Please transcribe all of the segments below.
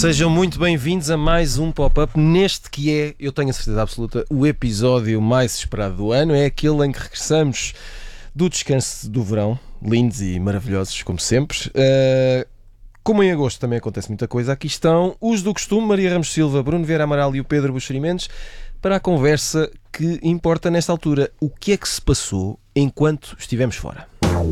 Sejam muito bem-vindos a mais um Pop-Up, neste que é, eu tenho a certeza absoluta, o episódio mais esperado do ano. É aquele em que regressamos do descanso do verão, lindos e maravilhosos, como sempre. Como em agosto também acontece muita coisa, aqui estão os do costume, Maria Ramos Silva, Bruno Vieira Amaral e o Pedro Buxeri Mendes, para a conversa que importa nesta altura. O que é que se passou enquanto estivemos fora?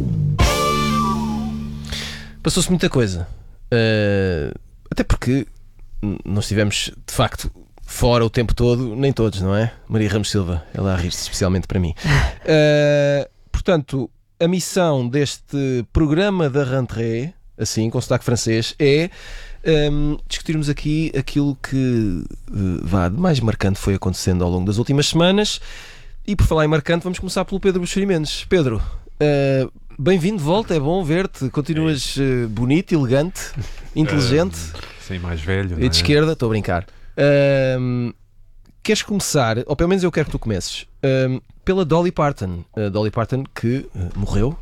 Passou-se muita coisa. Até porque nós estivemos, de facto, fora o tempo todo, nem todos, não é? Maria Ramos Silva, ela a rir-se especialmente para mim. Portanto, a missão deste programa da rentrée, assim, com sotaque francês, é discutirmos aqui aquilo que de mais marcante foi acontecendo ao longo das últimas semanas. E por falar em marcante, vamos começar pelo Pedro Buxeri Mendes. Pedro, bem-vindo de volta, é bom ver-te. Continuas bonito, elegante, inteligente. Sim, mais velho. E de esquerda, estou a brincar. Queres começar, ou pelo menos eu quero que tu comeces, pela Dolly Parton. Dolly Parton que morreu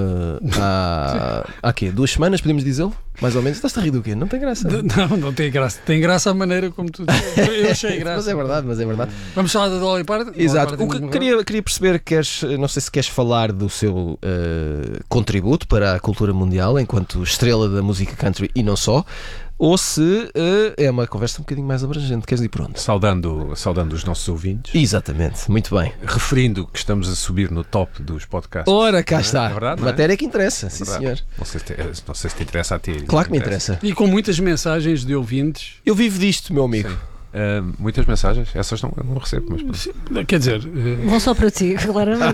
há quê? 2 semanas, podemos dizê-lo? Mais ou menos. Estás a rir do quê? Não tem graça. Não tem graça. Tem graça a maneira como tu dizes. Eu achei graça. Mas é verdade. Vamos falar da Dolly Parton? Exato. O que queria perceber, não sei se queres falar do seu contributo para a cultura mundial enquanto estrela da música country e não só, ou se é uma conversa um bocadinho mais abrangente. Queres ir por onde? Saudando os nossos ouvintes. Exatamente, muito bem. Referindo que estamos a subir no top dos podcasts. Ora, cá está. É verdade, matéria que interessa, sim verdade. Senhor. Não sei se te interessa a ti. Claro que me interessa. E com muitas mensagens de ouvintes. Eu vivo disto, meu amigo. Muitas mensagens, essas não recebo, mas quer dizer, vão só para ti, claramente.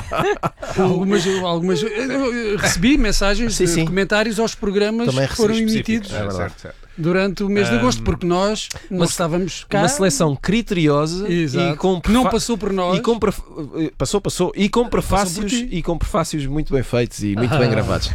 algumas recebi mensagens de comentários aos programas também que foram emitidos certo. Durante o mês de agosto, porque nós não estávamos cá. Uma seleção criteriosa. Exato, e com que não passou por nós. E passou e com prefácios muito bem feitos e muito bem gravados.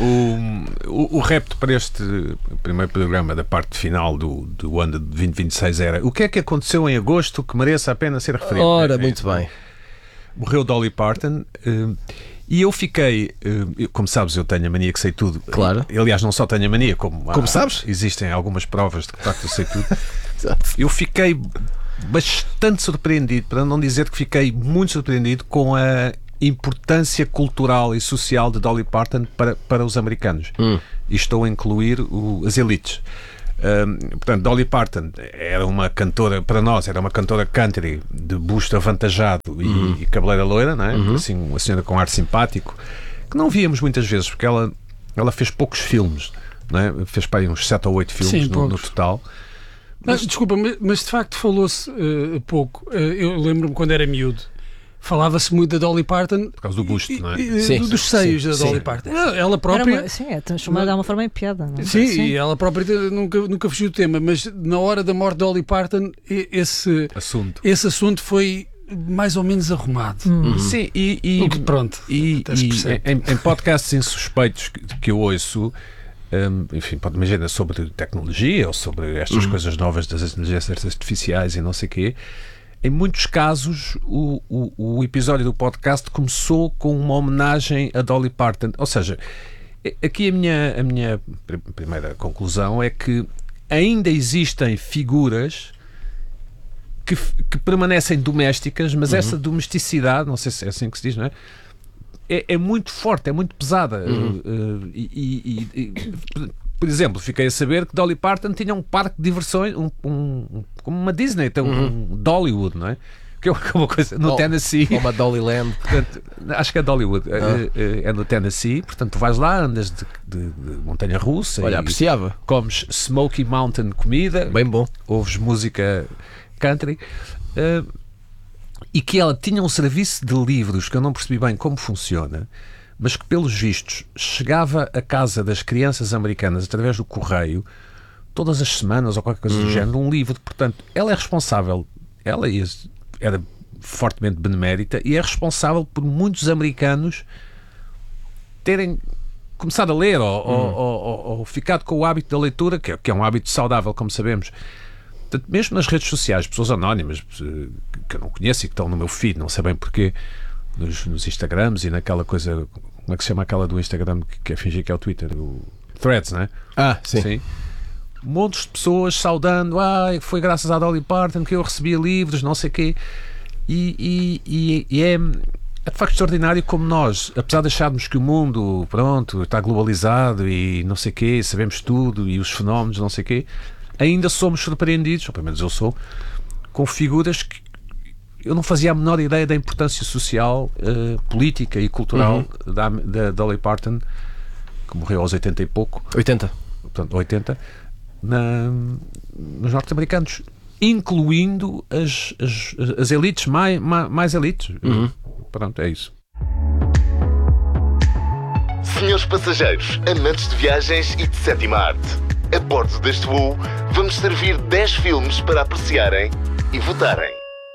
O repto para este primeiro programa da parte final do ano de 2026 era: o que é que aconteceu em agosto que mereça a pena ser referido? Ora, muito bem. Morreu Dolly Parton. E eu fiquei, como sabes, eu tenho a mania que sei tudo. Claro. Aliás, não só tenho a mania, como sabes? Existem algumas provas de que, de facto, eu sei tudo. Eu fiquei bastante surpreendido, para não dizer que fiquei muito surpreendido com a importância cultural e social de Dolly Parton para os americanos. E estou a incluir as elites. Portanto, Dolly Parton era uma cantora, para nós, era uma cantora country de busto avantajado e cabeleira loira, não é? Assim, uma senhora com ar simpático, que não víamos muitas vezes, porque ela fez poucos filmes, não é? Fez para aí uns 7 ou 8 filmes no total. Desculpa, mas de facto falou-se pouco. Eu lembro-me quando era miúdo. Falava-se muito da Dolly Parton por causa do busto, não é? Dos seios da Dolly Parton. Ela própria. É transformada de uma forma em piada. Não? Sim, e ela própria nunca fugiu do tema, mas na hora da morte de Dolly Parton, esse assunto foi mais ou menos arrumado. Sim, pronto. Em podcasts insuspeitos que eu ouço, enfim, pode imaginar sobre tecnologia ou sobre estas coisas novas das inteligências artificiais e não sei o quê. Em muitos casos, o episódio do podcast começou com uma homenagem a Dolly Parton. Ou seja, aqui a minha primeira conclusão é que ainda existem figuras que permanecem domésticas, mas essa domesticidade, não sei se é assim que se diz, não é? É muito forte, é muito pesada. Por exemplo, fiquei a saber que Dolly Parton tinha um parque de diversões, como uma Disney, tem um Dollywood, não é? Que é uma coisa no Tennessee. Ou uma Dollyland. Portanto, acho que é Dollywood. É no Tennessee, portanto, tu vais lá, andas de montanha russa. Olha, apreciava. Comes Smoky Mountain comida. Bem bom. Ouves música country. E que ela tinha um serviço de livros que eu não percebi bem como funciona, mas que, pelos vistos, chegava à casa das crianças americanas através do correio todas as semanas ou qualquer coisa do género, um livro. Portanto, ela é responsável, ela era fortemente benemérita e é responsável por muitos americanos terem começado a ler ou ficado com o hábito da leitura, que é um hábito saudável, como sabemos. Portanto, mesmo nas redes sociais, pessoas anónimas que eu não conheço e que estão no meu feed, não sei bem porquê, nos Instagrams e naquela coisa, como é que se chama aquela do Instagram que é fingir que é o Twitter? O Threads, não é? Sim. montes de pessoas saudando, foi graças à Dolly Parton que eu recebia livros, não sei o quê. E é de facto extraordinário como nós, apesar de acharmos que o mundo, pronto, está globalizado e não sei o quê, sabemos tudo e os fenómenos, não sei o quê, ainda somos surpreendidos, ou pelo menos eu sou, com figuras que eu não fazia a menor ideia da importância social, política e cultural da Dolly Parton, que morreu aos 80 e pouco. 80. Portanto, 80, nos norte-americanos, incluindo as elites, mais elites. Pronto, é isso. Senhores passageiros, amantes de viagens e de sétima arte, a bordo deste voo vamos servir 10 filmes para apreciarem e votarem.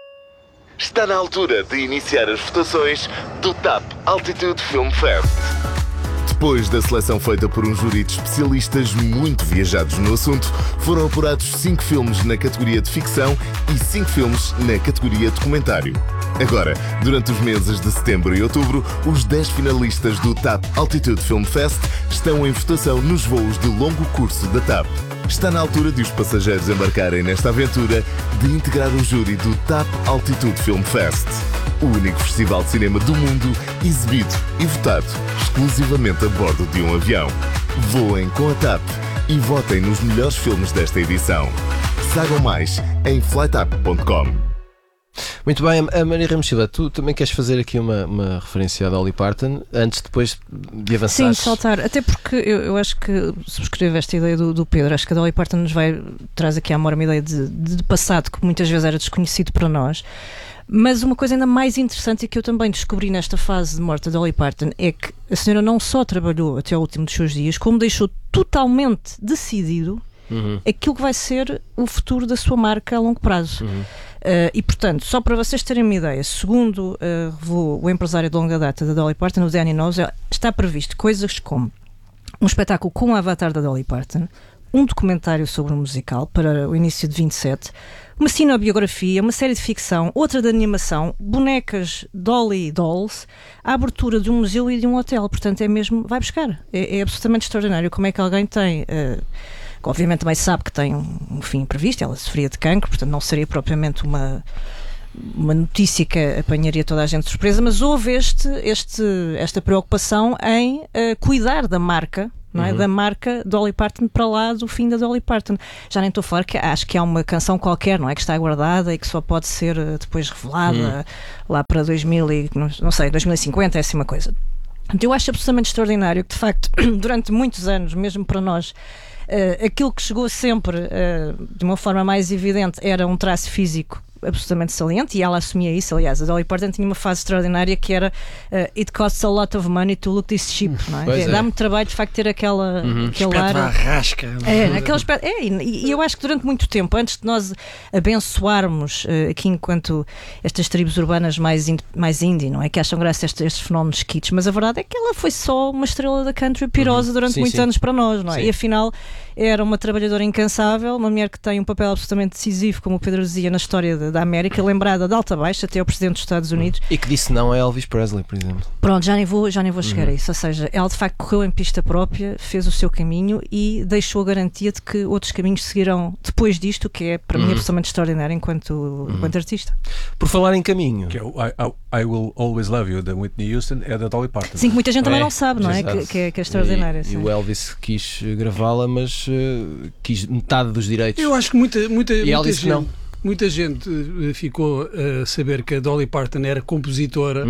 Está na altura de iniciar as votações do TAP Altitude Film Fest. Depois da seleção feita por um júri de especialistas muito viajados no assunto, foram apurados 5 filmes na categoria de ficção e 5 filmes na categoria de documentário. Agora, durante os meses de setembro e outubro, os 10 finalistas do TAP Altitude Film Fest estão em votação nos voos de longo curso da TAP. Está na altura de os passageiros embarcarem nesta aventura de integrar o júri do TAP Altitude Film Fest, o único festival de cinema do mundo exibido e votado exclusivamente a bordo de um avião. Voem com a TAP e votem nos melhores filmes desta edição. Saibam mais em flytap.com. Muito bem, a Maria Ramos Silva, tu também queres fazer aqui uma referência à Dolly Parton antes depois de avançar? Sim, saltar, até porque eu acho que subscrevo esta ideia do Pedro. Acho que a Dolly Parton nos traz aqui à memória uma ideia de passado que muitas vezes era desconhecido para nós. Mas uma coisa ainda mais interessante e que eu também descobri nesta fase de morte da Dolly Parton é que a senhora não só trabalhou até ao último dos seus dias, como deixou totalmente decidido aquilo que vai ser o futuro da sua marca a longo prazo. E portanto, só para vocês terem uma ideia, segundo revelou o empresário de longa data da Dolly Parton, o Danny Knowles, está previsto coisas como um espetáculo com o avatar da Dolly Parton, um documentário sobre um musical para o início de 27, uma cinebiografia, uma série de ficção, outra de animação, bonecas Dolly Dolls, a abertura de um museu e de um hotel. Portanto, é mesmo, vai buscar. É absolutamente extraordinário como é que alguém tem... que obviamente também sabe que tem um fim previsto, ela sofria de cancro, portanto não seria propriamente uma notícia que apanharia toda a gente de surpresa, mas houve esta preocupação em cuidar da marca, não é? Da marca Dolly Parton para lá do fim da Dolly Parton. Já nem estou a falar que acho que há uma canção qualquer, não é? Que está guardada e que só pode ser depois revelada lá para 2050, é assim uma coisa. Eu acho absolutamente extraordinário que de facto durante muitos anos, mesmo para nós, aquilo que chegou sempre de uma forma mais evidente era um traço físico absolutamente saliente e ela assumia isso. Aliás, a Dolly Parton tinha uma fase extraordinária que era it costs a lot of money to look this cheap, não é? Dá-me trabalho de facto ter aquele ar rasca. Aquele aspecto, e eu acho que durante muito tempo, antes de nós abençoarmos aqui enquanto estas tribos urbanas mais indie, não é? Que acham graça a estes fenómenos kits, mas a verdade é que ela foi só uma estrela da country pirosa durante muitos anos para nós, não é? E afinal era uma trabalhadora incansável, uma mulher que tem um papel absolutamente decisivo, como o Pedro dizia, na história da América, lembrada de alta a baixa até ao Presidente dos Estados Unidos. E que disse não a Elvis Presley, por exemplo. Pronto, já nem vou chegar a isso. Ou seja, ela de facto correu em pista própria, fez o seu caminho e deixou a garantia de que outros caminhos seguirão depois disto, que é para mim absolutamente extraordinário enquanto artista. Por falar em caminho, que é o I Will Always Love You da Whitney Houston, é da Dolly Parton. Sim, que muita gente também não sabe, não é? Que é extraordinária. E o Elvis quis gravá-la, mas quis metade dos direitos. Eu acho que muita gente ficou a saber que a Dolly Parton era compositora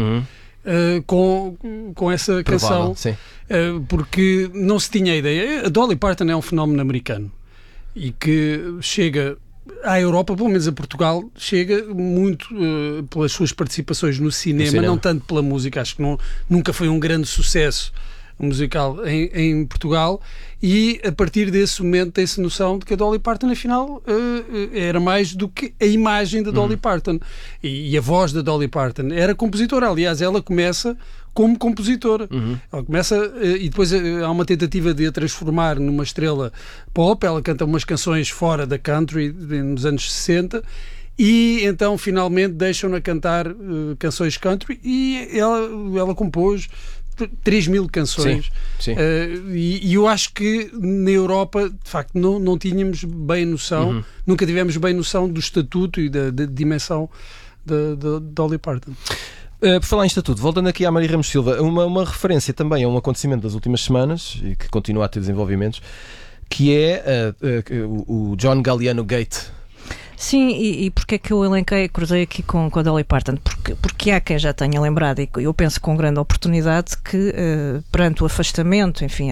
com essa canção, porque não se tinha ideia. A Dolly Parton é um fenómeno americano e que chega à Europa, pelo menos a Portugal, chega muito pelas suas participações no cinema, não tanto pela música. Acho que nunca foi um grande sucesso musical em Portugal, e a partir desse momento tem-se noção de que a Dolly Parton afinal era mais do que a imagem da Dolly Parton e a voz da Dolly Parton. Era compositora, aliás, ela começa como compositora. Ela começa e depois há uma tentativa de a transformar numa estrela pop. Ela canta umas canções fora da country nos anos 60 e então finalmente deixam-na cantar canções country, e ela compôs 3.000 canções. Sim. E eu acho que na Europa, de facto, não tínhamos bem noção, nunca tivemos bem noção do estatuto e da dimensão de Dolly Parton. Por falar em estatuto, voltando aqui à Maria Ramos Silva, uma referência também a um acontecimento das últimas semanas e que continua a ter desenvolvimentos, que é o John Galliano Gate. Sim, e porque é que eu cruzei aqui com a Dolly Parton? Porque há quem já tenha lembrado, e eu penso com grande oportunidade, que perante o afastamento, enfim,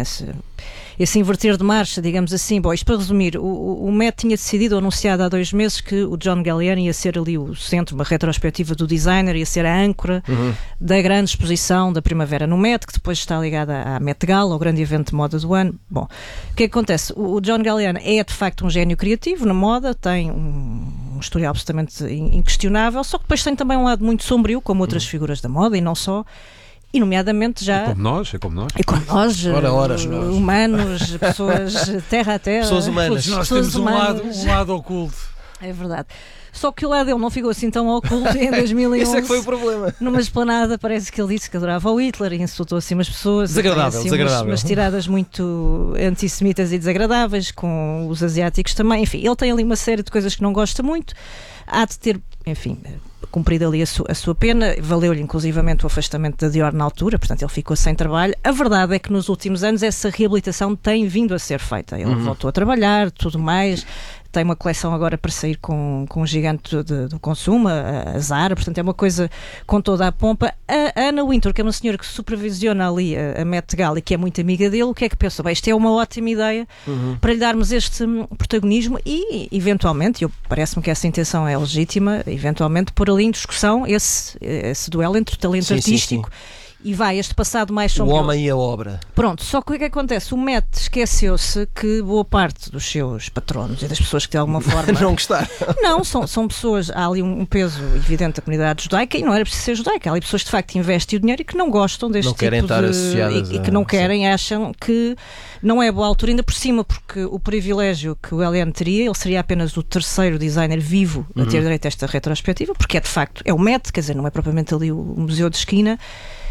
esse inverter de marcha, digamos assim. Bom, isto para resumir, o Met tinha decidido, anunciado há 2 meses, que o John Galliano ia ser ali o centro, uma retrospectiva do designer, ia ser a âncora da grande exposição da primavera no Met, que depois está ligada à Met Gala, ao grande evento de moda do ano. Bom, o que é que acontece? O John Galliano é de facto um gênio criativo na moda, tem um historial absolutamente inquestionável, só que depois tem também um lado muito sombrio, como outras figuras da moda, e não só. E nomeadamente já... É como nós. É como nós, nós. Humanos, pessoas terra a terra. Pessoas humanas. Nós pessoas temos um lado oculto. É verdade. Só que o lado dele não ficou assim tão oculto em 2011. Esse é que foi o problema. Numa esplanada parece que ele disse que adorava o Hitler e insultou assim umas pessoas. Desagradável. Umas tiradas muito antissemitas e desagradáveis, com os asiáticos também. Enfim, ele tem ali uma série de coisas que não gosta muito. Há de ter, enfim, cumprido ali a sua pena. Valeu-lhe inclusivamente o afastamento da Dior na altura, portanto ele ficou sem trabalho. A verdade é que nos últimos anos essa reabilitação tem vindo a ser feita. Ele voltou a trabalhar, tudo mais. Tem uma coleção agora para sair com um gigante do consumo, a Zara, portanto é uma coisa com toda a pompa. A Anna Wintour, que é uma senhora que supervisiona ali a Met Gala e que é muito amiga dele, o que é que pensou? Bem, isto é uma ótima ideia para lhe darmos este protagonismo e, eventualmente, parece-me que essa intenção é legítima, eventualmente pôr ali em discussão esse duelo entre o talento artístico. Sim. E vai este passado mais sombrio. O homem e a obra. Pronto, só que o que acontece? O Met esqueceu-se que boa parte dos seus patronos e das pessoas que de alguma forma... não gostaram. Não, são pessoas... Há ali um peso evidente da comunidade judaica e não era preciso ser judaica. Há ali pessoas que de facto investem o dinheiro e que não gostam deste tipo de... Não querem estar associadas e que não querem, acham que não é boa altura, ainda por cima, porque o privilégio que o Galliano teria, ele seria apenas o 3º designer vivo a ter direito a esta retrospectiva, porque é de facto, é o Met, quer dizer, não é propriamente ali o museu de esquina.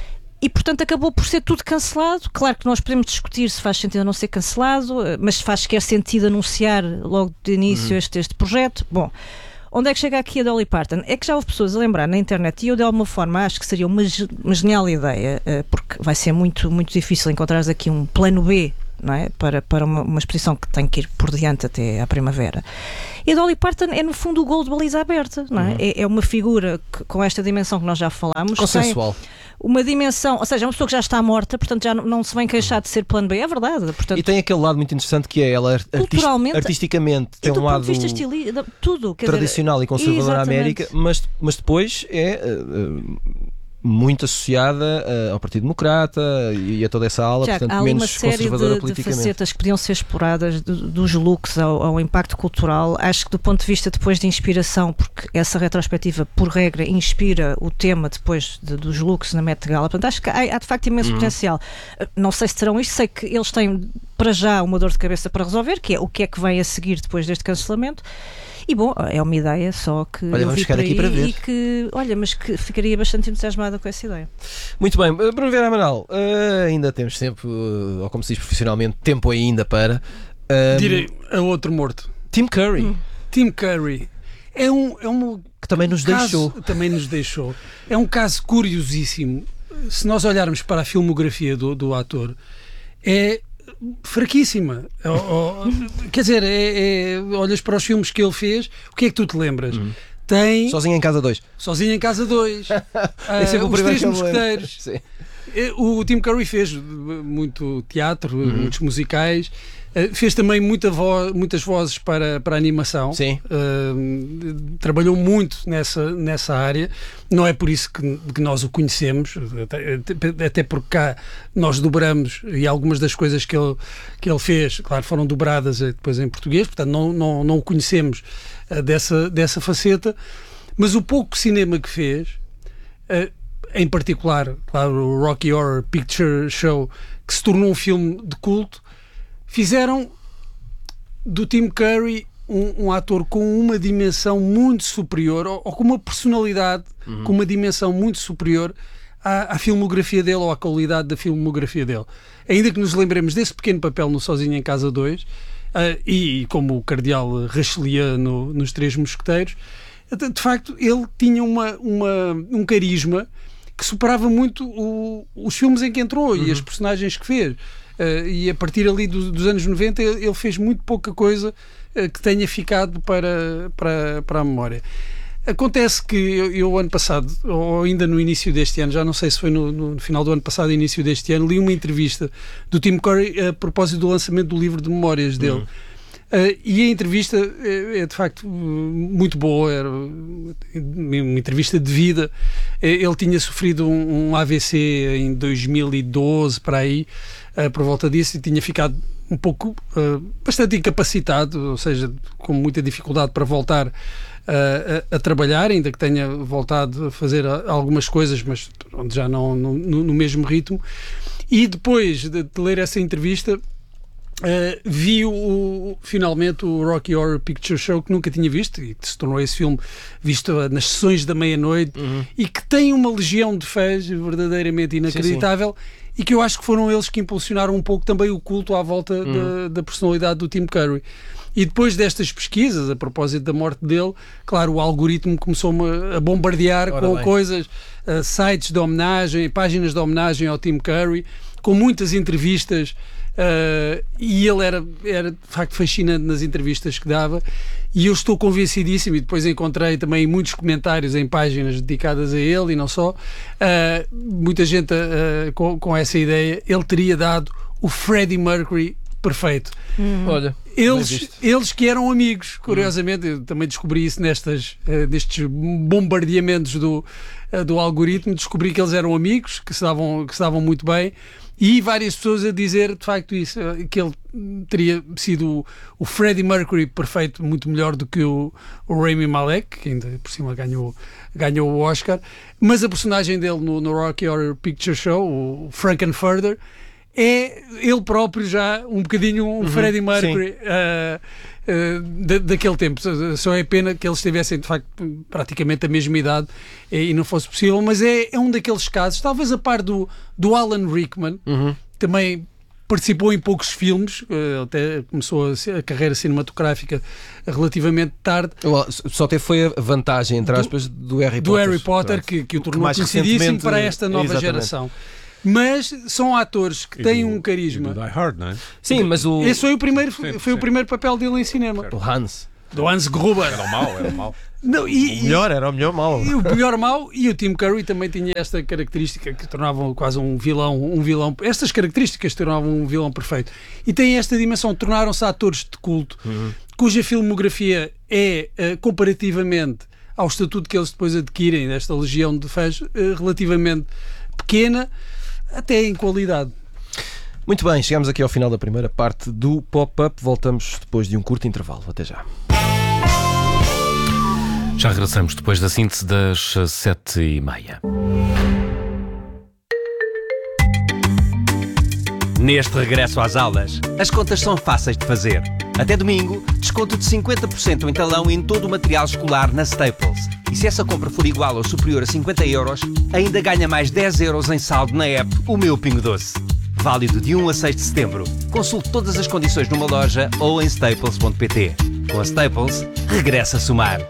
E, portanto, acabou por ser tudo cancelado. Claro que nós podemos discutir se faz sentido ou não ser cancelado, mas faz sequer sentido anunciar logo de início este projeto. Bom, onde é que chega aqui a Dolly Parton? É que já houve pessoas a lembrar na internet, e eu de alguma forma acho que seria uma genial ideia, porque vai ser muito, muito difícil encontrar aqui um plano B, não é? Para uma exposição que tem que ir por diante até à primavera. E a Dolly Parton é no fundo o gol de baliza aberta, não é? É uma figura com esta dimensão que nós já falámos. Consensual. Uma dimensão, ou seja, é uma pessoa que já está morta, portanto já não se vem queixar de ser plano B, é verdade. Portanto, e tem aquele lado muito interessante que é ela artisticamente tem um lado tudo, tradicional e conservador na América, mas depois é muito associada ao Partido Democrata e a toda essa ala, Tiago, portanto há ali menos conservadora politicamente. Há uma série de facetas que podiam ser exploradas, dos looks ao impacto cultural. Acho que do ponto de vista depois de inspiração, porque essa retrospectiva por regra inspira o tema depois dos looks na Met Gala, portanto acho que há de facto imenso potencial. Não sei se terão isto, sei que eles têm para já uma dor de cabeça para resolver, que é o que é que vem a seguir depois deste cancelamento. E bom, é uma ideia só que eu vi por aí para ver. E que, mas que ficaria bastante entusiasmada com essa ideia. Muito bem, Bruno Vieira Amaral, ainda temos tempo, ou como se diz profissionalmente, tempo ainda para... direi a outro morto. Tim Curry. Tim Curry. É um que também nos deixou. É um caso curiosíssimo. Se nós olharmos para a filmografia do ator, é fraquíssima. Quer dizer, olhas para os filmes que ele fez, o que é que tu te lembras? Tem Sozinho em Casa 2. Sozinho em Casa 2. Os Três Mosqueteiros. O Tim Curry fez muito teatro, muitos musicais. Fez também muitas vozes para a animação. Sim. Trabalhou muito nessa área. Não é por isso que nós o conhecemos, até porque cá nós dobramos, e algumas das coisas que ele fez, claro, foram dobradas depois em português, portanto não o conhecemos dessa faceta, mas o pouco cinema que fez, em particular, claro, o Rocky Horror Picture Show, que se tornou um filme de culto, fizeram do Tim Curry um ator com uma dimensão muito superior, ou com uma personalidade com uma dimensão muito superior à filmografia dele ou à qualidade da filmografia dele. Ainda que nos lembremos desse pequeno papel no Sozinho em Casa 2 e como o cardeal Richelieu nos Três Mosqueteiros, de facto ele tinha um carisma que superava muito os filmes em que entrou e as personagens que fez. E a partir ali dos anos 90 ele fez muito pouca coisa que tenha ficado para a memória. Acontece que eu ano passado, ou ainda no início deste ano, já não sei se foi no final do ano passado, início deste ano, li uma entrevista do Tim Curry a propósito do lançamento do livro de memórias dele. E a entrevista é de facto muito boa, era uma entrevista de vida. Ele tinha sofrido um AVC em 2012, para aí, por volta disso, e tinha ficado um pouco, bastante incapacitado, ou seja, com muita dificuldade para voltar a trabalhar, ainda que tenha voltado a fazer algumas coisas, mas já não no mesmo ritmo. E depois de ler essa entrevista, vi finalmente o Rocky Horror Picture Show, que nunca tinha visto e que se tornou esse filme visto nas sessões da meia-noite e que tem uma legião de fãs verdadeiramente inacreditável. Sim. E que eu acho que foram eles que impulsionaram um pouco também o culto à volta da personalidade do Tim Curry. E depois destas pesquisas, a propósito da morte dele, claro, o algoritmo começou-me a bombardear coisas, sites de homenagem, páginas de homenagem ao Tim Curry, com muitas entrevistas, e ele era de facto fascinante nas entrevistas que dava, e eu estou convencidíssimo, e depois encontrei também muitos comentários em páginas dedicadas a ele, e não só, muita gente com essa ideia, ele teria dado o Freddie Mercury perfeito. Olha, eles que eram amigos, curiosamente, eu também descobri isso nestes bombardeamentos do algoritmo, descobri que eles eram amigos, que se davam muito bem, e várias pessoas a dizer de facto isso, que ele teria sido o Freddie Mercury perfeito, muito melhor do que o Rami Malek, que ainda por cima ganhou o Oscar, mas a personagem dele no Rocky Horror Picture Show, o Frankenfurter, é ele próprio já um bocadinho um Freddie Mercury daquele tempo. Só é pena que eles tivessem de facto praticamente a mesma idade e não fosse possível, mas é um daqueles casos, talvez a par do Alan Rickman, também participou em poucos filmes, até começou a carreira cinematográfica relativamente tarde. Só foi a vantagem, entre aspas, do Harry Potter. Do Harry Potter, que o tornou conhecidíssimo para esta nova geração. Mas são atores que têm um carisma. Die Hard, não é? Sim, mas esse foi o primeiro papel dele em cinema. O Hans. Do Hans Gruber. Era o mau. Não, era o melhor mau. E o pior mau, e o Tim Curry também tinha esta característica que tornavam quase um vilão. Estas características tornavam um vilão perfeito. E tem esta dimensão, tornaram-se atores de culto, cuja filmografia é, comparativamente ao estatuto que eles depois adquirem, desta legião de fãs, relativamente pequena, até em qualidade. Muito bem, chegamos aqui ao final da primeira parte do Pop-Up. Voltamos depois de um curto intervalo. Até já. Já regressamos depois da síntese das 7h30. Neste regresso às aulas, as contas são fáceis de fazer. Até domingo, desconto de 50% em talão e em todo o material escolar na Staples. E se essa compra for igual ou superior a 50 euros, ainda ganha mais 10 euros em saldo na app O Meu Pingo Doce. Válido de 1 a 6 de setembro. Consulte todas as condições numa loja ou em staples.pt. Com a Staples, regressa a somar.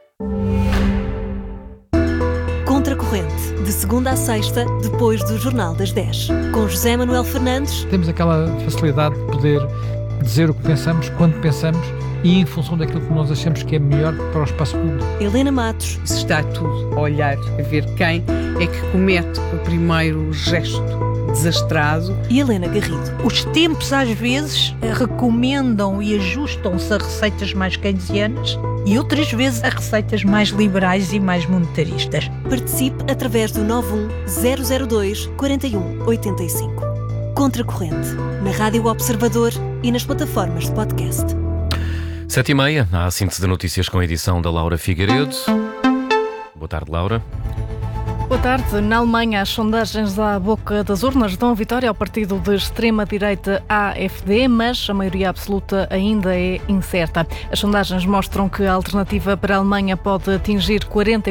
Contracorrente, de segunda a sexta, depois do Jornal das 10. Com José Manuel Fernandes. Temos aquela facilidade de poder dizer o que pensamos, quando pensamos e em função daquilo que nós achamos que é melhor para o espaço público. Helena Matos. Se está tudo a olhar, a ver quem é que comete o primeiro gesto desastrado. E Helena Garrido. Os tempos às vezes recomendam e ajustam-se a receitas mais keynesianas e outras vezes a receitas mais liberais e mais monetaristas. Participe através do 91002 4185. Contracorrente, na Rádio Observador e nas plataformas de podcast. 7h30, há a síntese de notícias com a edição da Laura Figueiredo. Boa tarde, Laura. Boa tarde. Na Alemanha, as sondagens à boca das urnas dão vitória ao partido de extrema-direita AfD, mas a maioria absoluta ainda é incerta. As sondagens mostram que a alternativa para a Alemanha pode atingir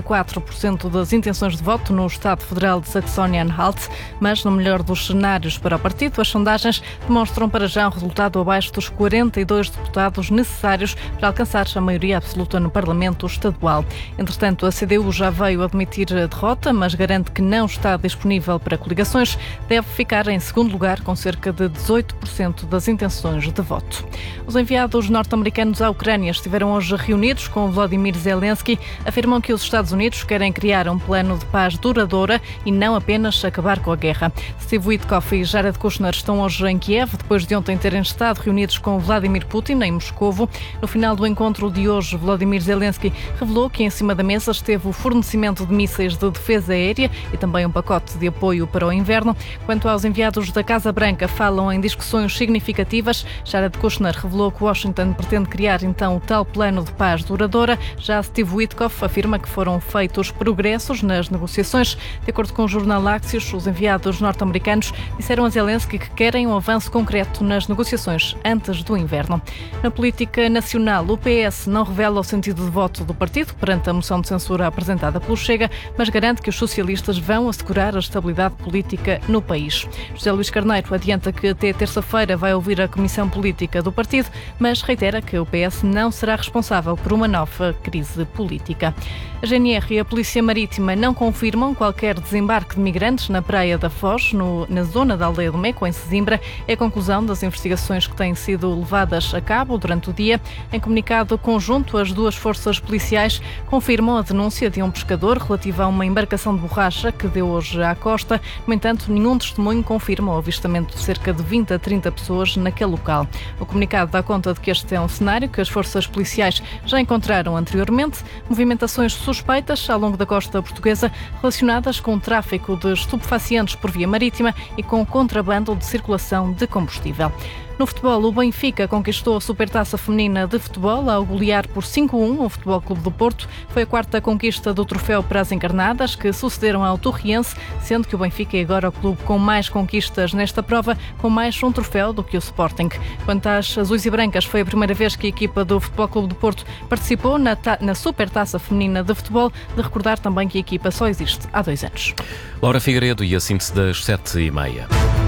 44% das intenções de voto no Estado Federal de Saxónia-Anhalt, mas no melhor dos cenários para o partido, as sondagens demonstram para já um resultado abaixo dos 42 deputados necessários para alcançar a maioria absoluta no Parlamento Estadual. Entretanto, a CDU já veio admitir a derrota, mas garante que não está disponível para coligações, deve ficar em segundo lugar com cerca de 18% das intenções de voto. Os enviados norte-americanos à Ucrânia estiveram hoje reunidos com Volodymyr Zelensky, afirmam que os Estados Unidos querem criar um plano de paz duradoura e não apenas acabar com a guerra. Steve Witkoff e Jared Kushner estão hoje em Kiev, depois de ontem terem estado reunidos com Vladimir Putin em Moscovo. No final do encontro de hoje, Volodymyr Zelensky revelou que em cima da mesa esteve o fornecimento de mísseis de defesa aérea e também um pacote de apoio para o inverno. Quanto aos enviados da Casa Branca, falam em discussões significativas. Jared Kushner revelou que Washington pretende criar então o tal plano de paz duradoura. Já Steve Witkoff afirma que foram feitos progressos nas negociações. De acordo com o jornal Axios, os enviados norte-americanos disseram a Zelensky que querem um avanço concreto nas negociações antes do inverno. Na política nacional, o PS não revela o sentido de voto do partido perante a moção de censura apresentada pelo Chega, mas garante que os socialistas vão assegurar a estabilidade política no país. José Luís Carneiro adianta que até terça-feira vai ouvir a Comissão Política do partido, mas reitera que o PS não será responsável por uma nova crise política. A GNR e a Polícia Marítima não confirmam qualquer desembarque de migrantes na Praia da Foz, na zona da Aldeia do Meco, em Sesimbra. É a conclusão das investigações que têm sido levadas a cabo durante o dia. Em comunicado conjunto, as duas forças policiais confirmam a denúncia de um pescador relativa a uma embarcação de borracha que deu hoje à costa. No entanto, nenhum testemunho confirma o avistamento de cerca de 20 a 30 pessoas naquele local. O comunicado dá conta de que este é um cenário que as forças policiais já encontraram anteriormente. Movimentações suspeitas ao longo da costa portuguesa relacionadas com o tráfico de estupefacientes por via marítima e com o contrabando de circulação de combustível. No futebol, o Benfica conquistou a Supertaça Feminina de Futebol ao golear por 5-1 o Futebol Clube do Porto. Foi a quarta conquista do troféu para as encarnadas, que sucederam ao Torriense, sendo que o Benfica é agora o clube com mais conquistas nesta prova, com mais um troféu do que o Sporting. Quanto às azuis e brancas, foi a primeira vez que a equipa do Futebol Clube do Porto participou na Supertaça Feminina de Futebol. De recordar também que a equipa só existe há 2 anos. Laura Figueiredo e a síntese das 7h30.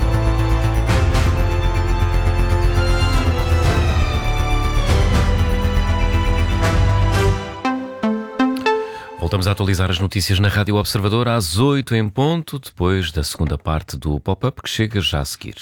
Voltamos a atualizar as notícias na Rádio Observador às 8 em ponto, depois da segunda parte do pop-up que chega já a seguir.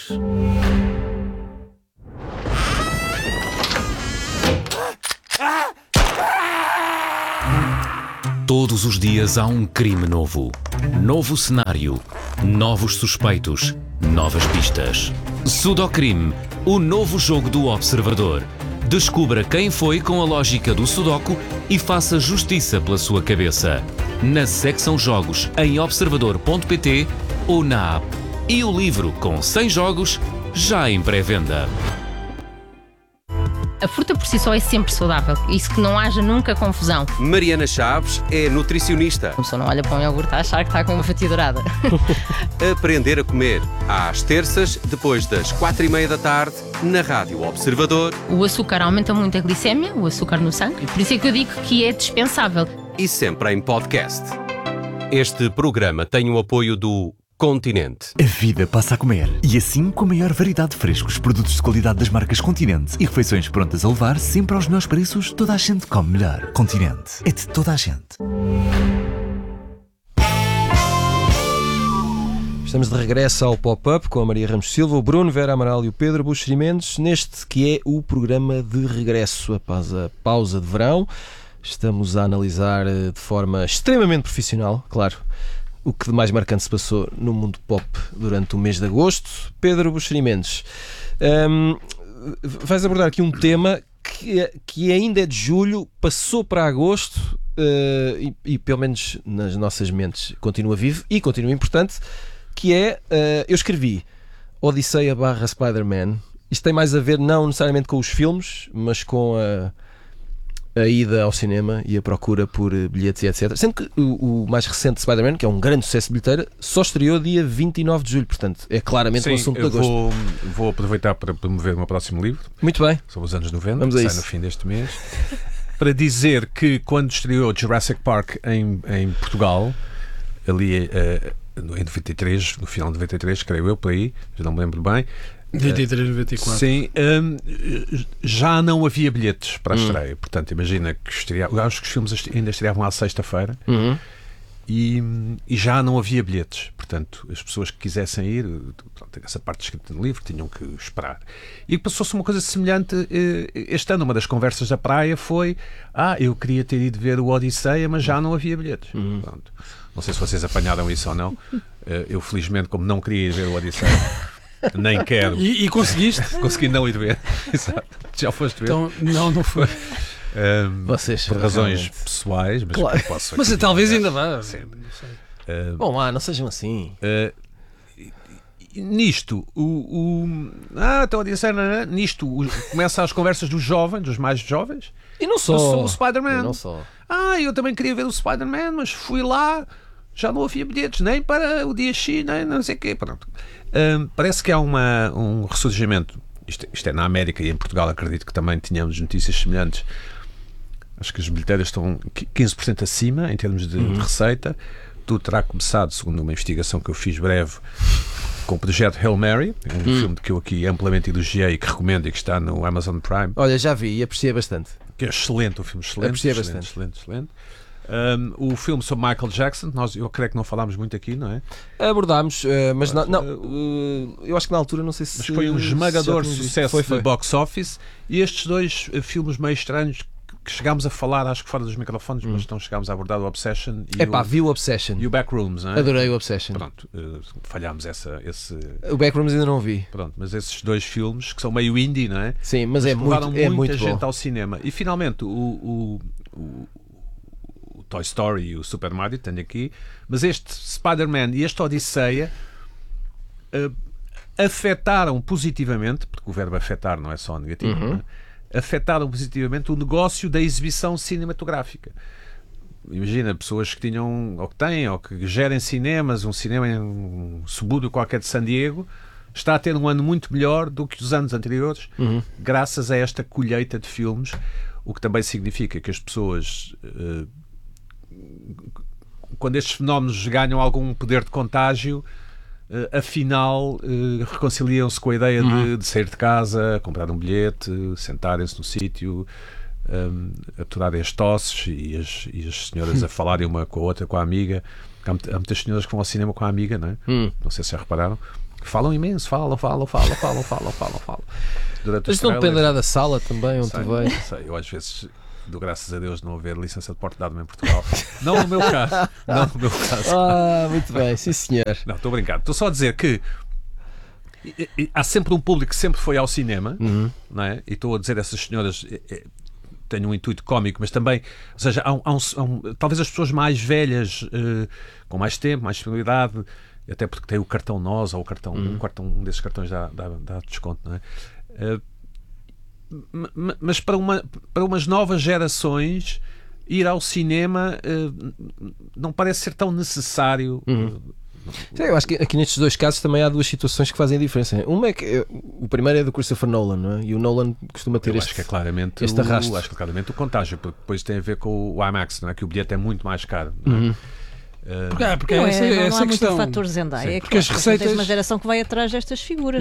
Todos os dias há um crime novo. Novo cenário, novos suspeitos, novas pistas. Sudocrime, o novo jogo do Observador. Descubra quem foi com a lógica do Sudoku e faça justiça pela sua cabeça. Na secção Jogos em observador.pt ou na app. E o livro com 100 jogos já em pré-venda. A fruta por si só é sempre saudável, isso que não haja nunca confusão. Mariana Chaves é nutricionista. A pessoa não olha para um iogurte a achar que está com uma fatia dourada. Aprender a comer, às terças, depois das 4h30 da tarde, na Rádio Observador. O açúcar aumenta muito a glicémia, o açúcar no sangue, por isso é que eu digo que é dispensável. E sempre em podcast. Este programa tem o apoio do Continente. A vida passa a comer. E assim, com a maior variedade de frescos, produtos de qualidade das marcas Continente e refeições prontas a levar, sempre aos melhores preços, toda a gente come melhor. Continente. É de toda a gente. Estamos de regresso ao Pop-Up com a Maria Ramos Silva, o Bruno Vera Amaral e o Pedro Buxeri Mendes, neste que é o programa de regresso após a pausa de verão. Estamos a analisar de forma extremamente profissional, claro, o que de mais marcante se passou no mundo pop durante o mês de agosto. Pedro Buxeri Mendes, vais abordar aqui um tema que ainda é de julho, passou para agosto e pelo menos nas nossas mentes continua vivo e continua importante, que é, eu escrevi Odisseia / Spider-Man. Isto tem mais a ver não necessariamente com os filmes, mas com a ida ao cinema e a procura por bilhetes e etc. Sendo que o mais recente Spider-Man, que é um grande sucesso de bilheteira, só estreou dia 29 de julho, portanto é claramente um assunto de agosto. Vou aproveitar para promover o meu próximo livro. Muito bem. Sobre os anos 90, Vamos a sai isso. no fim deste mês. Para dizer que quando estreou Jurassic Park em Portugal, ali em 93, no final de 93, creio eu, por aí, já não me lembro bem. 23, 24. Sim, já não havia bilhetes para a estreia. Portanto, imagina que eu acho que os filmes ainda estreavam à sexta-feira e já não havia bilhetes. Portanto, as pessoas que quisessem ir, essa parte escrita no livro, tinham que esperar. E passou-se uma coisa semelhante este ano. Uma das conversas da praia foi: eu queria ter ido ver o Odisseia, mas já não havia bilhetes. Pronto. Não sei se vocês apanharam isso ou não. Eu, felizmente, como não queria ir ver o Odisseia, nem quero. E conseguiste? Consegui não ir ver. Exato. Já foste ver? Então, não foi. Vocês, por razões realmente pessoais, mas claro. posso mas talvez ainda vá. Bom, não sejam assim. Nisto, então a dizer, nisto começam as conversas dos jovens, dos mais jovens, e não só sobre o Spider-Man. Não só. Eu também queria ver o Spider-Man, mas fui lá, já não havia bilhetes, nem para o dia X, nem não sei o quê. Pronto. Parece que há um ressurgimento. Isto é na América e em Portugal, acredito que também tínhamos notícias semelhantes. Acho que as bilheteiras estão 15% acima em termos de receita. Tudo terá começado, segundo uma investigação que eu fiz breve, com o projeto Hail Mary, um filme que eu aqui amplamente elogiei e que recomendo e que está no Amazon Prime. Olha, já vi e apreciei bastante. Que é excelente, um filme excelente. Apreciei excelente, bastante. excelente. O filme sobre Michael Jackson, eu creio que não falámos muito aqui, não é? Abordámos, mas eu acho que na altura não sei se... Mas foi um esmagador sucesso foi. de box office, e estes dois filmes meio estranhos que chegámos a falar, acho que fora dos microfones, mas não chegámos a abordar o Obsession vi o Obsession e o Backrooms, não é? Adorei o Obsession. Pronto, falhámos esse... O Backrooms ainda não vi. Pronto, mas esses dois filmes que são meio indie, não é? Sim, mas é muito gente bom. ao cinema. E finalmente o Toy Story e o Super Mario, tenho aqui, mas este Spider-Man e este Odisseia afetaram positivamente, porque o verbo afetar não é só negativo, não é? Afetaram positivamente o negócio da exibição cinematográfica. Imagina, pessoas que tinham, ou que têm, ou que gerem cinemas, um cinema em um subúrbio qualquer de San Diego, está a ter um ano muito melhor do que os anos anteriores, graças a esta colheita de filmes, o que também significa que as pessoas, quando estes fenómenos ganham algum poder de contágio, afinal reconciliam-se com a ideia de sair de casa, comprar um bilhete, sentarem-se no sítio, aturarem as tosses e as senhoras a falarem uma com a outra, com a amiga. Há muitas senhoras que vão ao cinema com a amiga, não é? Não sei se já repararam, que falam imenso, falam. Mas não dependerá da sala também, onde tu vais. Eu às vezes dou graças a Deus de não haver licença de porte-dado em Portugal. Não no meu caso. Muito bem, sim senhor. Não, estou a brincar. Estou só a dizer que há sempre um público que sempre foi ao cinema, não é? E estou a dizer, essas senhoras têm um intuito cómico, mas também, ou seja, talvez as pessoas mais velhas, com mais tempo, mais disponibilidade, até porque tem o cartão NOS ou o cartão, um desses cartões dá desconto, não é? Mas para umas novas gerações, ir ao cinema não parece ser tão necessário. Eu acho que aqui nestes dois casos também há duas situações que fazem a diferença. Uma é que o primeiro é do Christopher Nolan, não é? E o Nolan costuma ter acho que é claramente este arrasto. Acho que é claramente o contágio, porque depois tem a ver com o IMAX, não é? Que o bilhete é muito mais caro, não é? Porque não essa há questão. muito fator Zendaya. É porque as receitas... tens uma geração que vai atrás destas figuras.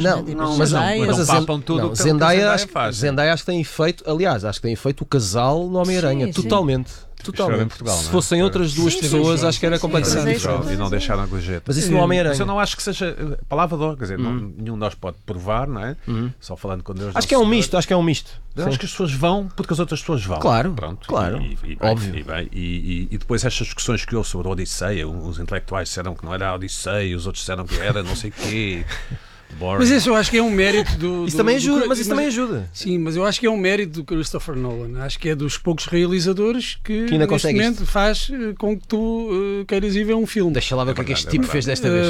Zendaya acho que tem efeito. Aliás, acho que tem efeito o casal no Homem-Aranha. Totalmente. Em Portugal, se fossem outras duas pessoas, acho que era completamente diferente. E não deixaram a gorjeta. Mas isso no Homem-Aranha. Mas eu não acho que seja palavra de honra, quer dizer, nenhum de nós pode provar, não é? Só falando com Deus. Acho que é um misto. Acho que as pessoas vão porque as outras pessoas vão. Claro, pronto. Claro. Óbvio. E depois estas discussões que houve sobre a Odisseia, os intelectuais disseram que não era a Odisseia, os outros disseram que era não sei o quê. Boring. Mas isso eu acho que é um mérito do... Isso também ajuda, mas isso também ajuda. Sim, mas eu acho que é um mérito do Christopher Nolan. Acho que é dos poucos realizadores que ainda neste momento faz com que tu queiras ir ver um filme. Deixa lá ver o que é que este tipo fez desta vez.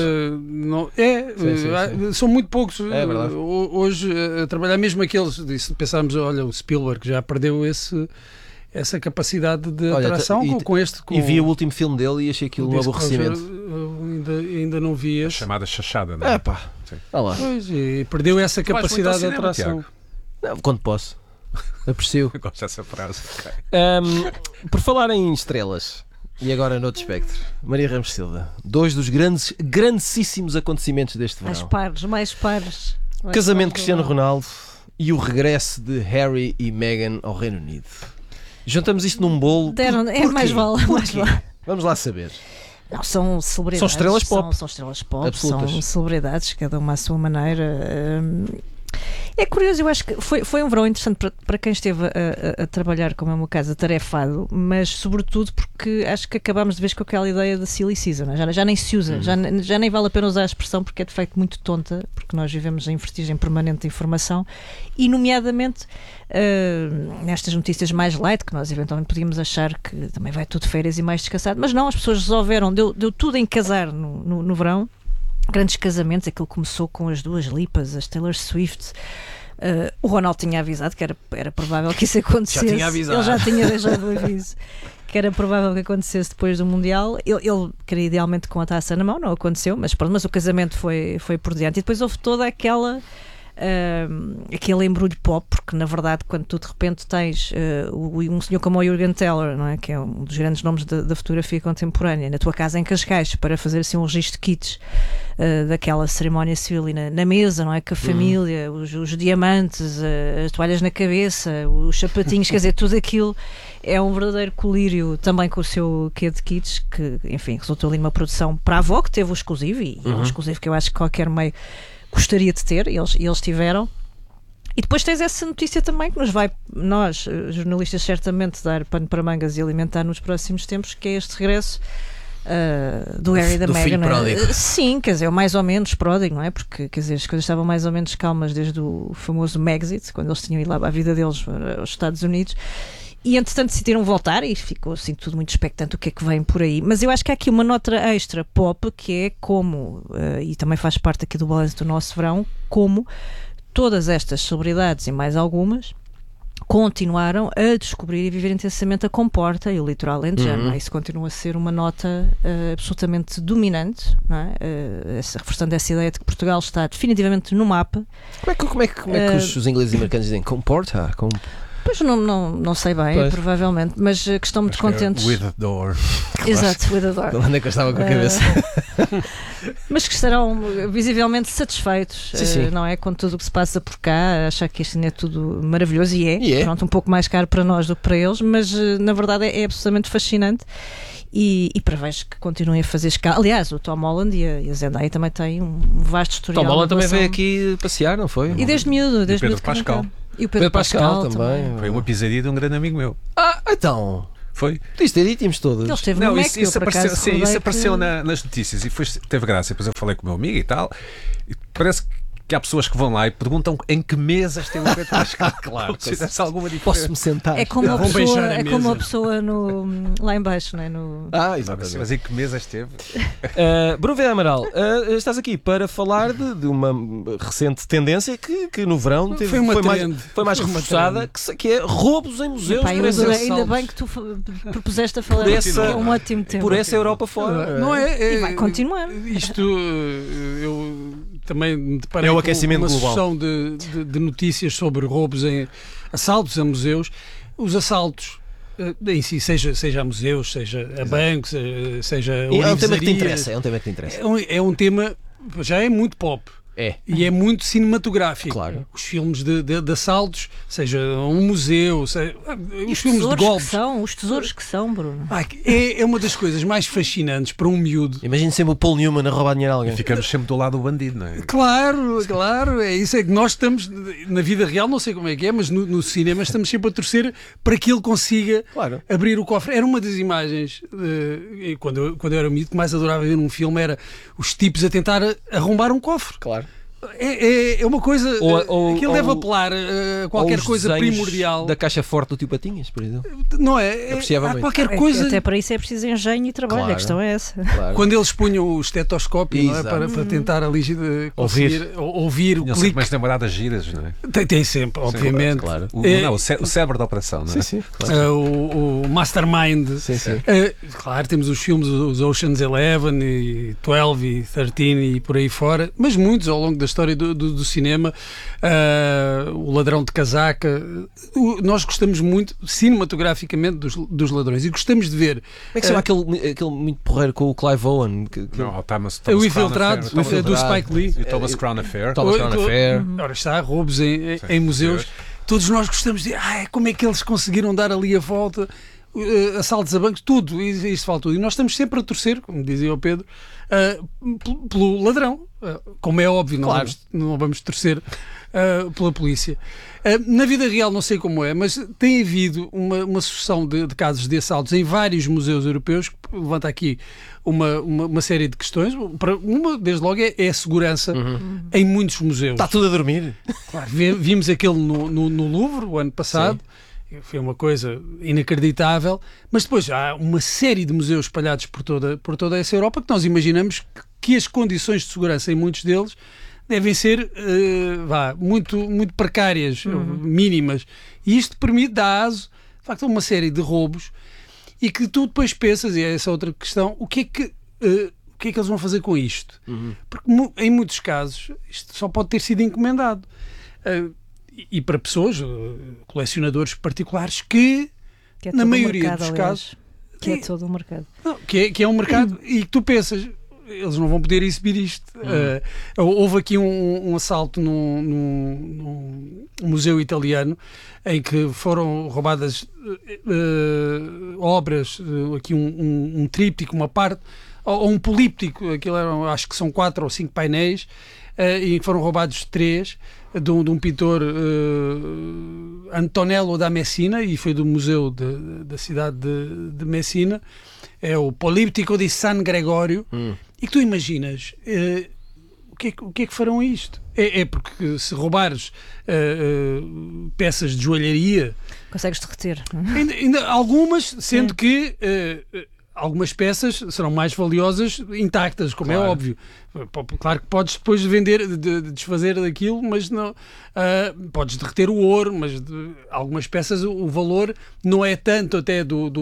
Sim. São muito poucos. É verdade. Hoje, a trabalhar mesmo aqueles, se pensarmos, olha, o Spielberg já perdeu essa capacidade de atração com este... E vi o último filme dele e achei aquilo um aborrecimento. Ainda não vi esse. A chamada chachada, não é? É pá, olha lá. Pois, e perdeu essa capacidade de atração. Não, quando posso. Aprecio. Eu gosto dessa frase. Por falar em estrelas, e agora noutro espectro, Maria Ramos Silva, 2 dos grandíssimos acontecimentos deste verão. Mais pares. Casamento de Cristiano Ronaldo e o regresso de Harry e Meghan ao Reino Unido. Juntamos isto num bolo. Mais vale. Vamos lá saber. Não, são celebridades. São estrelas pop. São estrelas pop, absolutas. São celebridades, cada uma à sua maneira. É curioso, eu acho que foi um verão interessante para quem esteve a trabalhar, como é o meu caso, atarefado, mas sobretudo porque acho que acabámos de vez com aquela ideia da silly season, já nem se usa, já nem vale a pena usar a expressão porque é de facto muito tonta, porque nós vivemos em vertigem permanente de informação e nomeadamente nestas notícias mais light, que nós eventualmente podíamos achar que também vai tudo de férias e mais descansado, mas não, as pessoas resolveram, deu tudo em casar no verão. Grandes casamentos, aquilo começou com as duas Lipas, as Taylor Swift. O Ronaldo tinha avisado que era provável que isso acontecesse. Já tinha avisado. Ele já tinha deixado o aviso que era provável que acontecesse depois do Mundial. Ele queria idealmente com a taça na mão, não aconteceu, mas o casamento foi por diante. E depois houve toda aquele embrulho pop, porque na verdade quando tu de repente tens um senhor como o Jürgen Teller, não é? Que é um dos grandes nomes da fotografia contemporânea, na tua casa em Cascais, para fazer assim um registro kits daquela cerimónia civil e na mesa, não é? Com a família, os diamantes, as toalhas na cabeça, os sapatinhos, quer dizer, tudo aquilo é um verdadeiro colírio, também com o seu quê de kits, que enfim, resultou ali numa produção para a avó, que teve o exclusivo, e um exclusivo que eu acho que qualquer meio gostaria de ter, e eles tiveram. E depois tens essa notícia também que nos vai, nós, jornalistas, certamente dar pano para mangas e alimentar nos próximos tempos, que é este regresso do Harry e da Meghan. Sim, quer dizer, mais ou menos pródigo, não é? Porque, quer dizer, as coisas estavam mais ou menos calmas desde o famoso Megxit, quando eles tinham ido lá à vida deles aos Estados Unidos. E entretanto decidiram voltar e ficou assim tudo muito expectante o que é que vem por aí. Mas eu acho que há aqui uma nota extra pop, que é como, e também faz parte aqui do balanço do nosso verão, como todas estas celebridades e mais algumas continuaram a descobrir e viver intensamente a Comporta e o litoral alentejano. Isso continua a ser uma nota absolutamente dominante, não é? Reforçando essa ideia de que Portugal está definitivamente no mapa. Como é que os ingleses e americanos dizem Comporta? Pois não sei bem, provavelmente, mas que estão muito contentes. With the door. Exato, with the door. Onde é que eu estava com a cabeça? Mas que estarão visivelmente satisfeitos, sim. Não é? Com tudo o que se passa por cá, achar que isto é tudo maravilhoso e é. Pronto, um pouco mais caro para nós do que para eles, mas na verdade é absolutamente fascinante. E prevejo que continuem a fazer escala. Aliás, o Tom Holland e a Zendaya também têm um vasto historial. Tom Holland também veio aqui passear, não foi? E desde miúdo. E o Pedro Pascal. E o Pedro Pascal também. Foi uma pisadinha de um grande amigo meu. Então. Foi. Podias ter dito, tínhamos todos. Ele esteve no Mac, isso apareceu nas notícias e teve graça. Depois eu falei com o meu amigo e tal. E parece que há pessoas que vão lá e perguntam em que mesa tem o Pedro Pascal. Claro, se fizesse alguma diferença. Posso-me sentar? É como a pessoa lá em baixo, não é? Exatamente. Mas em que mesa esteve? Bruno Vieira Amaral, estás aqui para falar de uma recente tendência que no verão foi mais reforçada, que é roubos em museus. Ainda bem que tu propuseste a falar disso, é um ótimo tema. Por essa Europa fora. Não e vai continuar. Isto eu também me deparei o aquecimento uma global. sucessão de notícias sobre roubos assaltos a museus. Os assaltos em si, seja a museus, seja a bancos, seja é um tema que te interessa. É um tema, já é muito pop. E é muito cinematográfico. Claro. Os filmes de assaltos, seja um museu, os filmes de golpes. Os tesouros que são, Bruno. É uma das coisas mais fascinantes para um miúdo. Imagina sempre o Paul Newman a roubar dinheiro a alguém. E ficamos sempre do lado do bandido, não é? Claro, é isso. É que nós estamos, na vida real, não sei como é que é, mas no cinema estamos sempre a torcer para que ele consiga abrir o cofre. Era uma das imagens, quando eu era miúdo, que mais adorava ver num filme, era os tipos a tentar arrombar um cofre. Claro. É uma coisa que ele deve apelar a qualquer coisa primordial. Da caixa forte do Tio Patinhas, por exemplo. Não é? Há qualquer coisa. Até para isso é preciso engenho e trabalho, a questão é essa. Claro. Quando eles punham o estetoscópio, não é? para tentar ali ouvir o clique. Mas namoradas giras, não é? Tem sempre, obviamente. Claro. O cérebro da operação, não é? Sim. Claro. O Mastermind. Claro, temos os filmes, os Ocean's 11 e 12 e 13 e por aí fora, mas muitos ao longo da história do cinema, o Ladrão de Casaca. Nós gostamos muito cinematograficamente dos ladrões e gostamos de ver. Como é que se chama aquele muito porreiro com o Clive Owen? Não, Thomas o Infiltrado, do Spike Lee. E Thomas Crown Affair. Ora está, roubos em museus. Todos nós gostamos de como é que eles conseguiram dar ali a volta, assaltos a bancos, tudo, isto fala tudo. E nós estamos sempre a torcer, como dizia o Pedro, pelo ladrão, como é óbvio, não vamos torcer pela polícia. Na vida real não sei como é, mas tem havido uma sucessão de casos de assaltos em vários museus europeus, que levanta aqui uma série de questões. Uma, desde logo, é a segurança em muitos museus. Está tudo a dormir. Claro, vimos aquele no Louvre o ano passado. Sim. Foi uma coisa inacreditável, mas depois há uma série de museus espalhados por toda essa Europa que nós imaginamos que as condições de segurança em muitos deles devem ser muito, muito precárias, mínimas. E isto permite dar aso, de facto, a uma série de roubos e que tu depois pensas, e é essa outra questão, o que é que eles vão fazer com isto? Porque em muitos casos isto só pode ter sido encomendado. E para pessoas, colecionadores particulares, que é na maioria mercado, dos casos... Que é todo o mercado. Não, que é um mercado e que tu pensas, eles não vão poder exibir isto. Houve aqui um assalto num museu italiano em que foram roubadas obras, aqui um tríptico, uma parte, ou um políptico, aquilo eram, acho que são 4 ou 5 painéis, e foram roubados 3 de um pintor Antonello da Messina, e foi do museu da cidade de Messina. É o Políptico de San Gregório. E que tu imaginas o que é que farão isto? É porque se roubares peças de joalharia, consegues derreter. Ainda algumas, sendo que algumas peças serão mais valiosas intactas, como é óbvio. Claro que podes depois vender, desfazer daquilo, mas não podes derreter o ouro, mas algumas peças o valor não é tanto até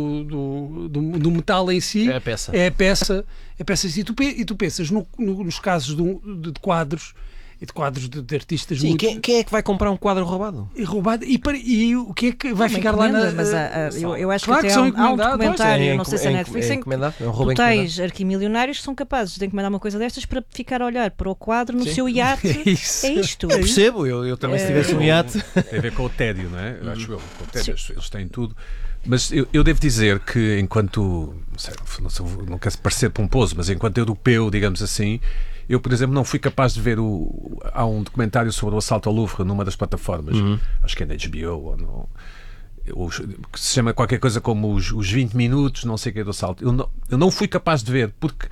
do metal em si. É a peça. É a peça e tu pensas nos casos de quadros e de quadros de artistas. Sim, muito... quem é que vai comprar um quadro roubado? E o que é que vai ficar lá na... Mas eu acho claro que até há um documentário, não sei se é Netflix, tu tens arquimilionários que são capazes de encomendar uma coisa destas para ficar a olhar para o quadro no seu iate. É isto. Eu percebo, eu também se tivesse um iate. Tem a ver com o tédio, não é? Acho eu, com o tédio, eles têm tudo. Mas eu devo dizer que enquanto, não quero parecer pomposo, mas enquanto europeu, digamos assim, eu, por exemplo, não fui capaz de ver há um documentário sobre o assalto ao Louvre numa das plataformas, acho que é na HBO ou que se chama qualquer coisa como os 20 minutos, não sei o que é do assalto. Eu não fui capaz de ver, porque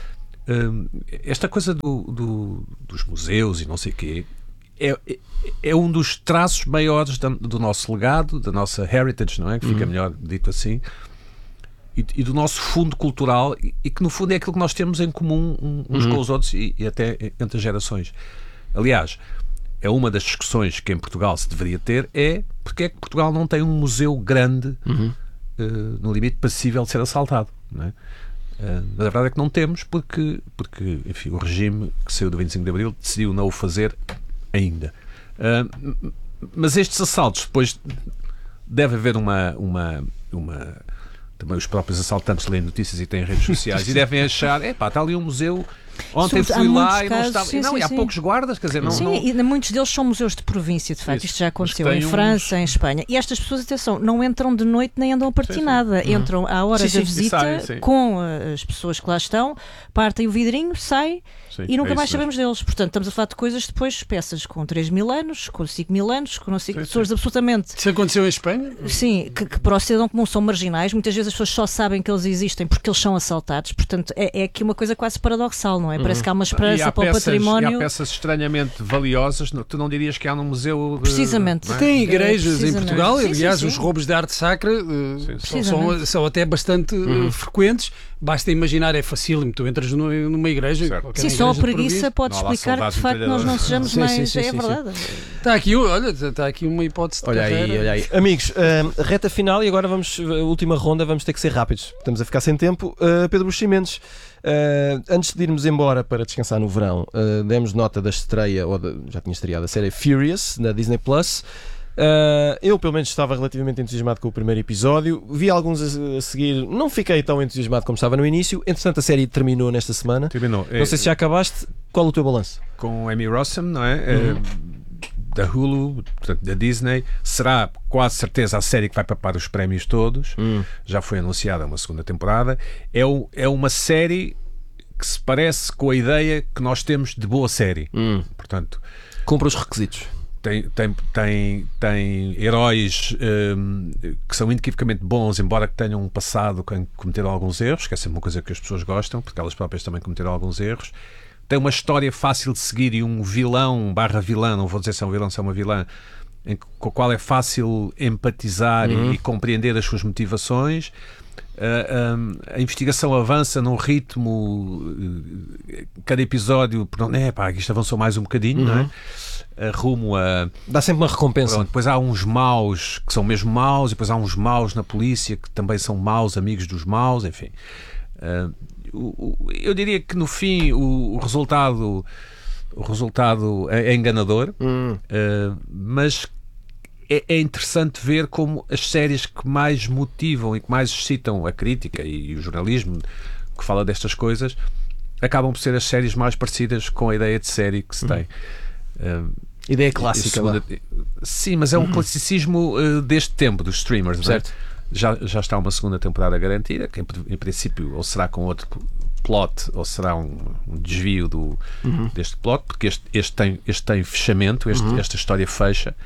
esta coisa dos museus e não sei o quê é um dos traços maiores do nosso legado, da nossa heritage, não é? Que fica melhor dito assim. E do nosso fundo cultural, e que no fundo é aquilo que nós temos em comum uns com os outros e até entre as gerações. Aliás, é uma das discussões que em Portugal se deveria ter, porque é que Portugal não tem um museu grande no limite passível de ser assaltado, não é? Mas a verdade é que não temos, porque enfim, o regime que saiu do 25 de Abril decidiu não o fazer ainda. Mas estes assaltos, depois deve haver também os próprios assaltantes leem notícias e têm redes sociais e devem achar, está ali um museu, ontem fui lá e não estava... Sim, há poucos guardas, quer dizer... E muitos deles são museus de província, de facto, isto já aconteceu em França, em Espanha, e estas pessoas, atenção, não entram de noite nem andam a partir nada, entram à hora da visita com as pessoas que lá estão, partem o vidrinho, saem e nunca mais sabemos deles. Portanto, estamos a falar de coisas depois, peças com 3.000 anos, com 5.000 anos, com não sei pessoas absolutamente... Isso aconteceu em Espanha? Sim, que para o cidadão comum são marginais, muitas vezes as pessoas só sabem que eles existem porque eles são assaltados, portanto é aqui uma coisa quase paradoxal, não é? Parece que há uma esperança para o património. E há peças estranhamente valiosas, tu não dirias que há num museu... Precisamente. Não é? Tem igrejas em Portugal, Sim, aliás, sim. os roubos de arte sacra são até bastante frequentes. Basta imaginar, é facílimo. Tu entras numa igreja... Sim, só a preguiça pode explicar que de facto nós não sejamos mais... É verdade. Está aqui uma hipótese de olha carreira. aí. Amigos, reta final e agora a última ronda, vamos ter que ser rápidos. Estamos a ficar sem tempo. Pedro Buxo Mendes, antes de irmos embora para descansar no verão, demos nota da estreia, já tinha estreado a série Furious, na Disney+. Eu pelo menos estava relativamente entusiasmado com o primeiro episódio, vi alguns a seguir, não fiquei tão entusiasmado como estava no início. Entretanto a série terminou nesta semana. Não sei se já acabaste. Qual o teu balanço? Com Amy Rossum, não é? Da Hulu, portanto, da Disney, será quase certeza a série que vai papar os prémios todos. Já foi anunciada uma segunda temporada. É uma série que se parece com a ideia que nós temos de boa série. Portanto, cumpre os requisitos. Tem heróis que são inequivocamente bons, embora que tenham um passado que cometeram alguns erros, que é sempre uma coisa que as pessoas gostam, porque elas próprias também cometeram alguns erros. Tem uma história fácil de seguir e um vilão/vilã, não vou dizer se é um vilão, se é uma vilã, com a qual é fácil empatizar e compreender as suas motivações. A investigação avança num ritmo, cada episódio, isto avançou mais um bocadinho, não é? Rumo a... Dá sempre uma recompensa. Pronto, depois há uns maus que são mesmo maus, e depois há uns maus na polícia que também são maus, amigos dos maus, enfim. Eu diria que no fim o resultado é enganador, mas é interessante ver como as séries que mais motivam e que mais excitam a crítica e o jornalismo que fala destas coisas acabam por ser as séries mais parecidas com a ideia de série que se tem. Ideia clássica. Sim, mas é um classicismo deste tempo, dos streamers, certo? Já está uma segunda temporada garantida, que em princípio ou será com outro plot ou será um desvio deste plot, porque este tem fechamento, esta história fecha.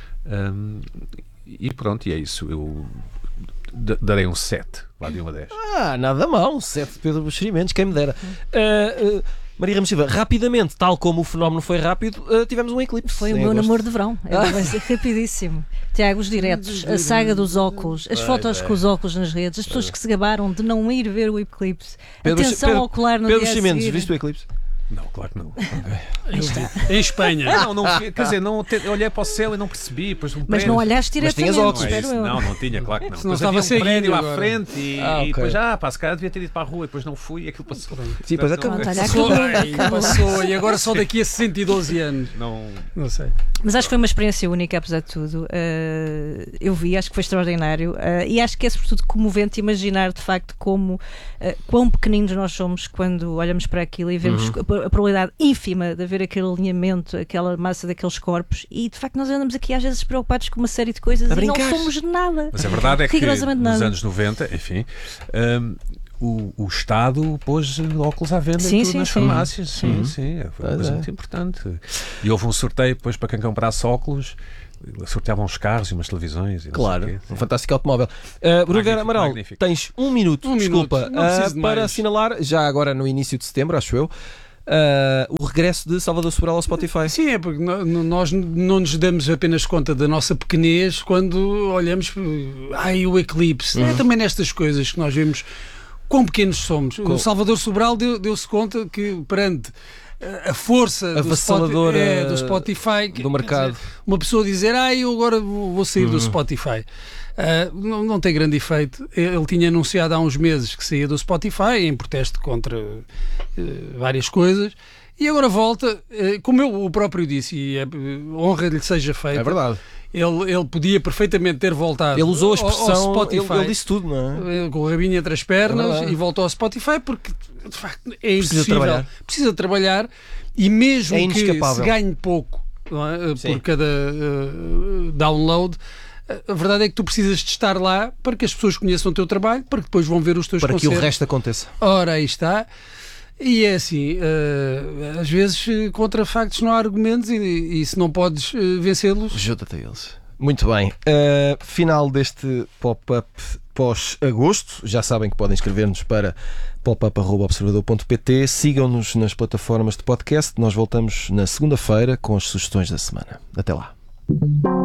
E pronto, e é isso. Eu darei um 7 lá de 1 a 10. Nada mal, um 7 de Pedro Buxo Mendes, quem me dera. Maria Ramos Silva, rapidamente, tal como o fenómeno foi rápido, tivemos um eclipse. Foi o meu namoro de verão. Vai ser rapidíssimo. Tiago, os diretos, a saga dos óculos, as fotos com os óculos nas redes, as pessoas que se gabaram de não ir ver o eclipse. Atenção ocular no dia a seguir. Pedro Buxo Mendes, viste o eclipse? Não, claro que não. Em Espanha. Quer dizer, eu olhei para o céu e não percebi. Depois mas não olhaste diretamente, espero eu. Não tinha, claro que não. Não estava havia um prédio agora à frente e depois, se calhar devia ter ido para a rua e depois não fui e aquilo passou. Sim, depois acabou. Passou e agora só daqui a 112 anos. Não sei. Mas acho que foi uma experiência única, apesar de tudo. Eu vi, acho que foi extraordinário. E acho que é sobretudo comovente imaginar de facto quão pequeninos nós somos quando olhamos para aquilo e vemos a probabilidade ínfima de haver aquele alinhamento, aquela massa daqueles corpos, e de facto nós andamos aqui às vezes preocupados com uma série de coisas e não somos nada. Mas a verdade é que nos nada. anos 90, enfim, o Estado pôs óculos à venda nas farmácias. Sim, foi uma coisa muito importante. E houve um sorteio depois para quem comprasse óculos. Sorteavam uns carros e umas televisões. Claro, um fantástico automóvel. Bruno Amaral, tens um minuto, desculpa, para assinalar, já agora no início de setembro, acho eu, o regresso de Salvador Sobral ao Spotify. Sim, é porque nós não nos damos apenas conta da nossa pequenez quando olhamos o eclipse. É também nestas coisas que nós vemos quão pequenos somos. O Salvador Sobral deu-se conta que perante a força avassaladora do Spotify, do mercado, uma pessoa dizer eu agora vou sair do Spotify, não tem grande efeito. Ele tinha anunciado há uns meses que saía do Spotify em protesto contra várias coisas e agora volta, como eu o próprio disse, e honra lhe seja feita. É verdade. Ele podia perfeitamente ter voltado. Ele usou a expressão ao Spotify. Ele disse tudo, não é? Com o rabinho entre as pernas e voltou ao Spotify porque de facto é impossível. Precisa trabalhar e mesmo que se ganhe pouco, não é? Por cada download, a verdade é que tu precisas de estar lá para que as pessoas conheçam o teu trabalho, para que depois vão ver os teus concertos. Para que o resto aconteça. Ora, aí está. E é assim, às vezes contra factos não há argumentos e se não podes vencê-los... Junta-te a eles. Muito bem. Final deste pop-up pós-agosto. Já sabem que podem escrever-nos para popup@observador.pt. Sigam-nos nas plataformas de podcast. Nós voltamos na segunda-feira com as sugestões da semana. Até lá.